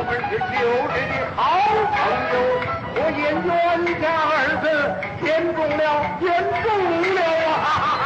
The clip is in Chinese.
们是旧日的好朋友，我因冤家二字言中了，言中